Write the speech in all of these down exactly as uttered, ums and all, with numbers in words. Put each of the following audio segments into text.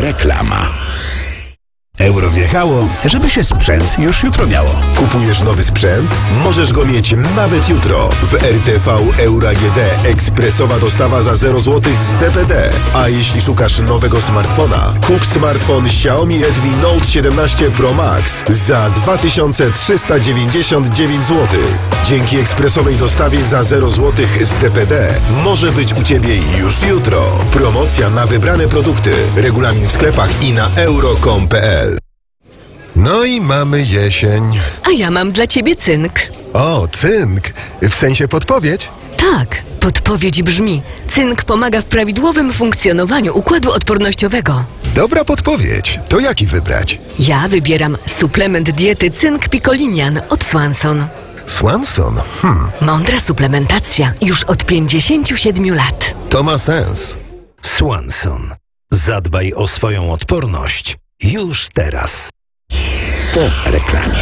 Reklama. Euro wjechało, żeby się sprzęt już jutro miało. Kupujesz nowy sprzęt? Możesz go mieć nawet jutro. W R T V Euro A G D ekspresowa dostawa za zero złotych z D P D. A jeśli szukasz nowego smartfona, kup smartfon Xiaomi Redmi Note siedemnaście Pro Max za dwa tysiące trzysta dziewięćdziesiąt dziewięć złotych. Dzięki ekspresowej dostawie za zero złotych z D P D może być u Ciebie już jutro. Promocja na wybrane produkty. Regulamin w sklepach i na euro kropka com kropka p l. No i mamy jesień. A ja mam dla ciebie cynk. O, cynk. W sensie podpowiedź? Tak, podpowiedź brzmi: cynk pomaga w prawidłowym funkcjonowaniu układu odpornościowego. Dobra podpowiedź. To jaki wybrać? Ja wybieram suplement diety cynk Picolinian od Swanson. Swanson? Hmm. Mądra suplementacja już od pięćdziesięciu siedmiu lat. To ma sens. Swanson. Zadbaj o swoją odporność już teraz. Po reklamie.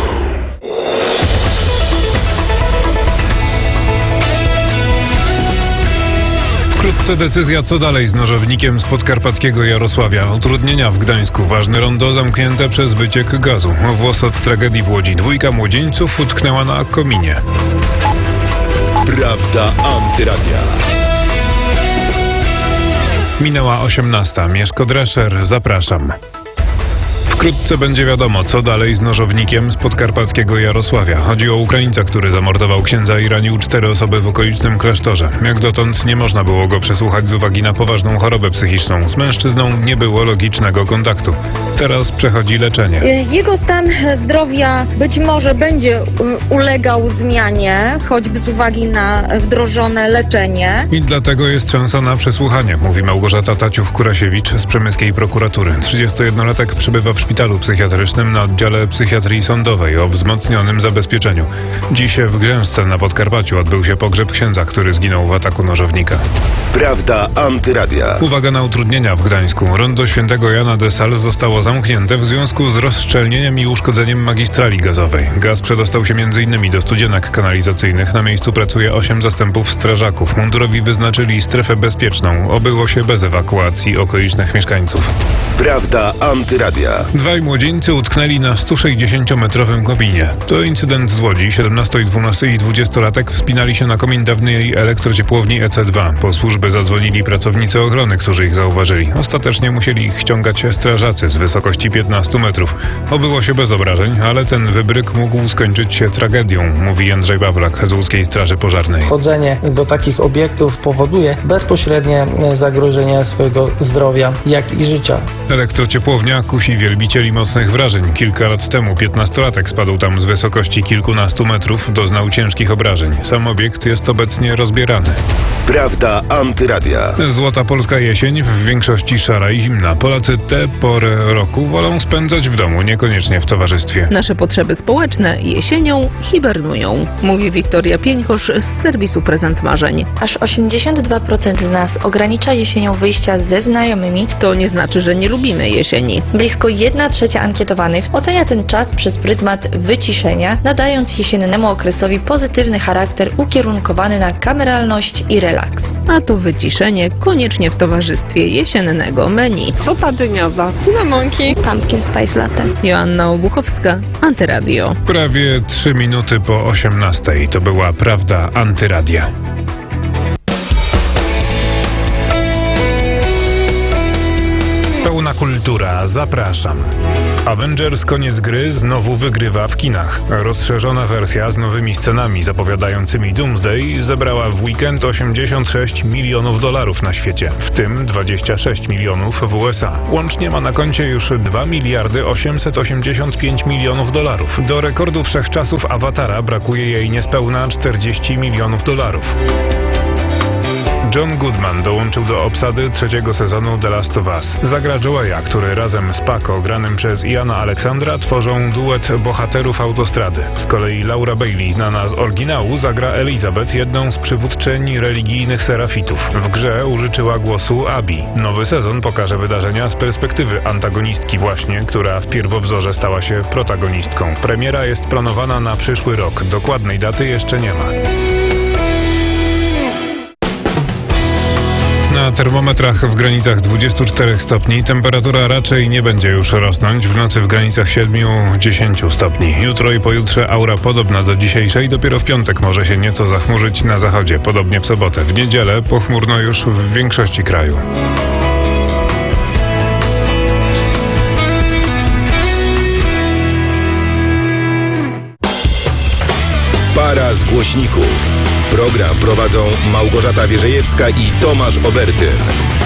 Wkrótce decyzja, co dalej z nożownikiem z podkarpackiego Jarosławia. Utrudnienia w Gdańsku. Ważne rondo zamknięte przez wyciek gazu. Włos od tragedii w Łodzi. Dwójka młodzieńców utknęła na kominie. Prawda Antyradia. Minęła osiemnasta. Mieszko Drescher, zapraszam. Wkrótce będzie wiadomo, co dalej z nożownikiem z podkarpackiego Jarosławia. Chodzi o Ukraińca, który zamordował księdza i ranił cztery osoby w okolicznym klasztorze. Jak dotąd nie można było go przesłuchać z uwagi na poważną chorobę psychiczną. Z mężczyzną nie było logicznego kontaktu. Teraz przechodzi leczenie. Jego stan zdrowia być może będzie ulegał zmianie, choćby z uwagi na wdrożone leczenie. I dlatego jest szansa na przesłuchanie, mówi Małgorzata Taciuch-Kurasiewicz z przemyskiej prokuratury. trzydziestojednolatek przebywa w szpitalu psychiatrycznym na oddziale psychiatrii sądowej o wzmocnionym zabezpieczeniu. Dziś w Grzęsce na Podkarpaciu odbył się pogrzeb księdza, który zginął w ataku nożownika. Prawda Antyradia. Uwaga na utrudnienia w Gdańsku. Rondo Świętego Jana de Sal zostało zamknięte w związku z rozszczelnieniem i uszkodzeniem magistrali gazowej. Gaz przedostał się między innymi do studzienek kanalizacyjnych. Na miejscu pracuje osiem zastępów strażaków. Mundurowi wyznaczyli strefę bezpieczną. Obyło się bez ewakuacji okolicznych mieszkańców. Prawda Antyradia. Dwaj młodzieńcy utknęli na sto sześćdziesięciometrowym kominie. To incydent z Łodzi. siedemnasto-, dwunasto- i dwudziestolatek wspinali się na komin dawnej elektrociepłowni E C dwa. Po służby zadzwonili pracownicy ochrony, którzy ich zauważyli. Ostatecznie musieli ich ściągać strażacy z wysokości piętnastu metrów. Obyło się bez obrażeń, ale ten wybryk mógł skończyć się tragedią, mówi Jędrzej Pawlak z Łódzkiej Straży Pożarnej. Wchodzenie do takich obiektów powoduje bezpośrednie zagrożenie swojego zdrowia, jak i życia. Elektrociepłownia kusi wielbicieli mocnych wrażeń. Kilka lat temu piętnastolatek spadł tam z wysokości kilkunastu metrów, doznał ciężkich obrażeń. Sam obiekt jest obecnie rozbierany. Prawda Antyradia. Złota polska jesień, w większości szara i zimna. Polacy tę porę roku wolą spędzać w domu, niekoniecznie w towarzystwie. Nasze potrzeby społeczne jesienią hibernują, mówi Wiktoria Pieńkosz z serwisu Prezent Marzeń. Aż osiemdziesiąt dwa procent z nas ogranicza jesienią wyjścia ze znajomymi. To nie znaczy, że nie lubimy jesieni. Blisko jedna trzecia ankietowanych ocenia ten czas przez pryzmat wyciszenia, nadając jesiennemu okresowi pozytywny charakter ukierunkowany na kameralność i relaks. A to wyciszenie koniecznie w towarzystwie jesiennego menu. Zupa dyniowa, cynamonki, pumpkin spice latte. Joanna Obuchowska, Antyradio. Prawie trzy minuty po osiemnastej. To była Prawda Antyradia. Pełna kultura, zapraszam. Avengers Koniec Gry znowu wygrywa w kinach. Rozszerzona wersja z nowymi scenami zapowiadającymi Doomsday zebrała w weekend osiemdziesiąt sześć milionów dolarów na świecie, w tym dwadzieścia sześć milionów w U S A. Łącznie ma na koncie już dwa miliardy osiemset osiemdziesiąt pięć milionów dolarów. Do rekordu wszechczasów Awatara brakuje jej niespełna czterdzieści milionów dolarów. John Goodman dołączył do obsady trzeciego sezonu The Last of Us. Zagra Joeya, który razem z Paco, granym przez Iana Aleksandra, tworzą duet bohaterów autostrady. Z kolei Laura Bailey, znana z oryginału, zagra Elizabeth, jedną z przywódczyń religijnych serafitów. W grze użyczyła głosu Abby. Nowy sezon pokaże wydarzenia z perspektywy antagonistki właśnie, która w pierwowzorze stała się protagonistką. Premiera jest planowana na przyszły rok. Dokładnej daty jeszcze nie ma. Na termometrach w granicach dwudziestu czterech stopni. Temperatura raczej nie będzie już rosnąć. W nocy w granicach siedmiu do dziesięciu stopni. Jutro i pojutrze aura podobna do dzisiejszej. Dopiero w piątek może się nieco zachmurzyć na zachodzie. Podobnie w sobotę. W niedzielę pochmurno już w większości kraju. Para z głośników. Program prowadzą Małgorzata Wierzejewska i Tomasz Obertyn.